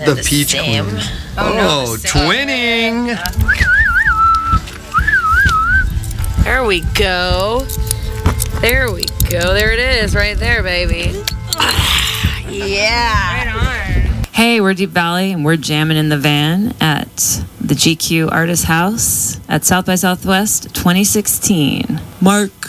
The Peach same. Queen. Oh, twinning. There we go. There we go. There it is, right there, baby. Yeah. Right on. Hey, we're Deep Valley, and we're jamming in the van at the GQ Artist House at South by Southwest 2016. Mark.